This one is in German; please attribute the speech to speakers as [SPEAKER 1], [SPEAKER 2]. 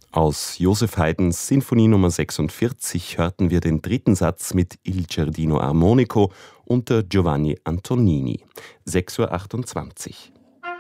[SPEAKER 1] Aus Joseph Haydns Sinfonie Nummer 46 hörten wir den dritten Satz mit Il Giardino Armonico unter Giovanni Antonini. 6:28 Uhr.